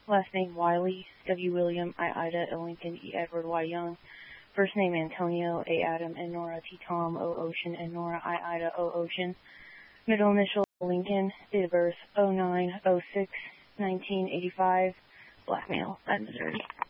last name Wiley, W. William, I. Ida, L. Lincoln, E. Edward, Y. Young. First name Antonio, A. Adam, N. Nora, T. Tom, O. Ocean, N. Nora, I. Ida, O. Ocean. Middle initial Lincoln. Date of birth 09/06/1985. Black male, at Missouri.